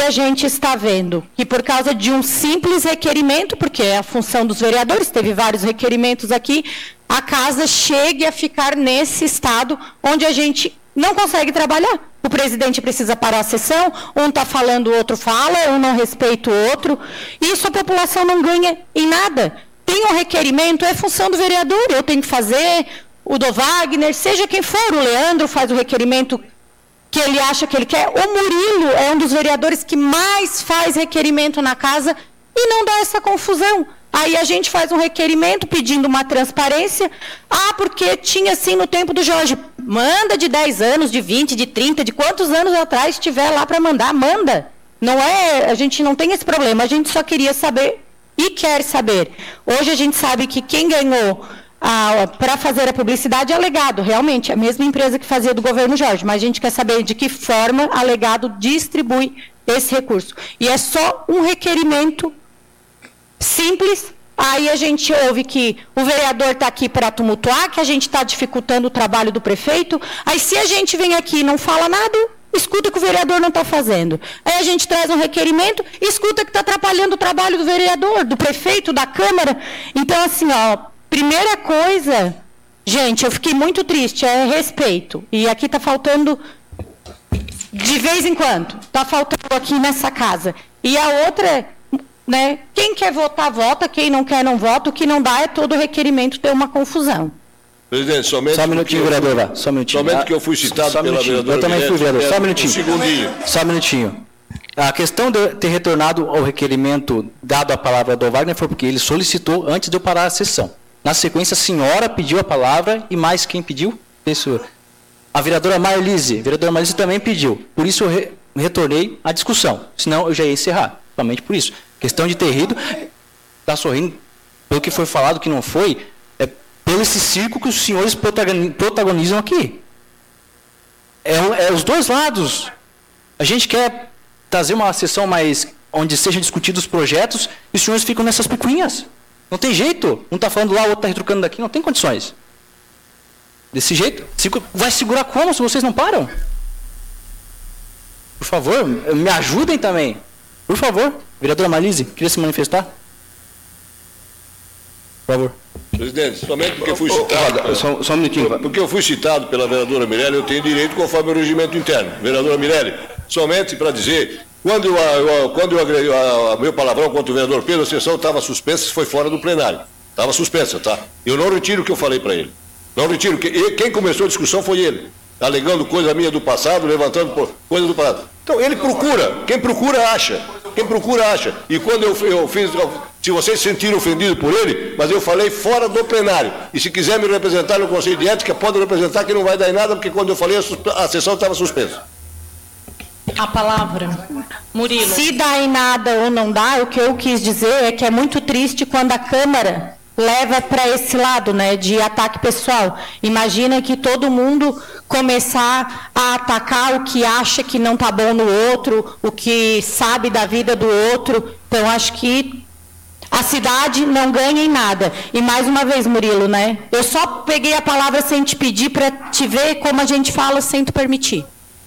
a gente está vendo que por causa de um simples requerimento, porque é a função dos vereadores, teve vários requerimentos aqui, a casa chegue a ficar nesse estado onde a gente não consegue trabalhar. O presidente precisa parar a sessão, um está falando, o outro fala, um não respeita o outro. Isso a população não ganha em nada. Tem um requerimento, é função do vereador, eu tenho que fazer, o do Wagner, seja quem for, o Leandro faz o requerimento que ele acha que ele quer. O Murilo é um dos vereadores que mais faz requerimento na casa e não dá essa confusão. Aí a gente faz um requerimento pedindo uma transparência. Ah, porque tinha assim no tempo do Jorge. Manda de 10 anos, de 20, de 30, de quantos anos atrás estiver lá para mandar, manda. Não é, a gente não tem esse problema, a gente só queria saber e quer saber. Hoje a gente sabe que quem ganhou para fazer a publicidade é a Legado, realmente, a mesma empresa que fazia do governo Jorge, mas a gente quer saber de que forma a Legado distribui esse recurso. E é só um requerimento simples. Aí a gente ouve que o vereador está aqui para tumultuar, que a gente está dificultando o trabalho do prefeito. Aí se a gente vem aqui e não fala nada, escuta que o vereador não está fazendo. Aí a gente traz um requerimento, escuta que está atrapalhando o trabalho do vereador, do prefeito, da Câmara. Então, assim, ó, primeira coisa, gente, eu fiquei muito triste, é respeito. E aqui está faltando, de vez em quando, está faltando aqui nessa casa. E a outra, né, quem quer votar, vota, quem não quer, não vota. O que não dá é todo requerimento ter uma confusão. Presidente, somente... Só um minutinho, vereador, só um minutinho. Somente que eu fui citado pela vereadora... Eu também fui, vereador, só um minutinho. Só um minutinho. A questão de eu ter retornado ao requerimento dado a palavra do Wagner foi porque ele solicitou antes de eu parar a sessão. Na sequência, a senhora pediu a palavra e mais quem pediu? Isso. A vereadora Marlise. A vereadora Marlise também pediu. Por isso eu retornei à discussão. Senão eu já ia encerrar. Somente por isso. Questão de ter rido. Está sorrindo pelo que foi falado, que não foi. É pelo esse circo que os senhores protagonizam aqui. É os dois lados. A gente quer trazer uma sessão mais onde sejam discutidos os projetos e os senhores ficam nessas picuinhas. Não tem jeito. Um está falando lá, o outro está retrucando daqui. Não tem condições. Desse jeito. Vai segurar como se vocês não param? Por favor, me ajudem também. Por favor. Vereadora Marlise, queria se manifestar? Por favor. Presidente, somente porque fui citado... Só um minutinho. Porque eu fui citado pela vereadora Mirelli, eu tenho direito conforme o regimento interno. Vereadora Mirelli, somente para dizer... Quando eu agreguei o meu palavrão contra o vereador Pedro, a sessão estava suspensa, foi fora do plenário. Estava suspensa, tá? Eu não retiro o que eu falei para ele. Não retiro. Quem começou a discussão foi ele. Alegando coisa minha do passado, levantando coisa do passado. Então, ele procura. Quem procura, acha. Quem procura, acha. E quando eu fiz... Se vocês se sentiram ofendidos por ele, mas eu falei fora do plenário. E se quiser me representar no Conselho de Ética, pode representar que não vai dar em nada, porque quando eu falei, a sessão estava suspensa. A palavra, Murilo. Se dá em nada ou não dá, o que eu quis dizer é que é muito triste quando a Câmara leva para esse lado, né, de ataque pessoal. Imagina que todo mundo começar a atacar o que acha que não está bom no outro, o que sabe da vida do outro. Então, acho que a cidade não ganha em nada. E mais uma vez, Murilo, né, eu só peguei a palavra sem te pedir para te ver como a gente fala sem te permitir.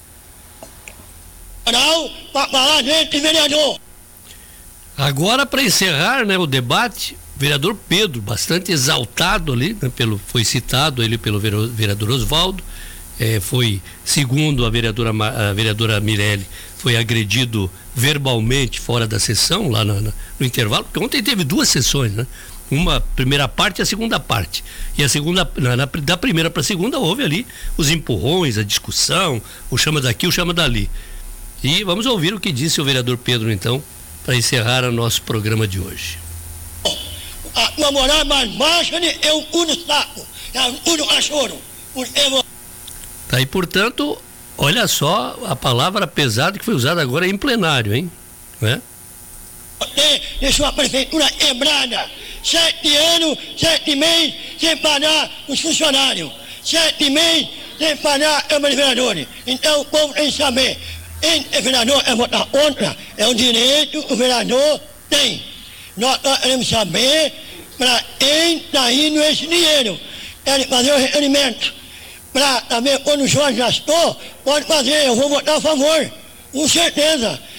Agora, para encerrar, né, o debate, o vereador Pedro, bastante exaltado ali, né, foi citado ele pelo vereador Oswaldo, foi, segundo a vereadora Mirelli, foi agredido verbalmente fora da sessão, lá no intervalo, porque ontem teve duas sessões, né? Uma primeira parte e a segunda parte. E a segunda, da primeira para a segunda, houve ali os empurrões, a discussão, o chama daqui, o chama dali. E vamos ouvir o que disse o vereador Pedro, então, para encerrar o nosso programa de hoje. A moral mais baixa é o cu no saco, é o cu no cachorro. Tá, e portanto, olha só a palavra pesada que foi usada agora em plenário, hein? Né? Deixou a prefeitura quebrada. 7 anos, 7 meses sem pagar os funcionários. 7 meses sem pagar a Câmara de Vereadores. Então o povo tem que saber. O vereador é votar contra, é o direito que o vereador tem. Nós queremos saber para quem está indo esse dinheiro. Querem fazer o requerimento. Para saber quando o Jorge gastou, pode fazer, eu vou votar a favor, com certeza.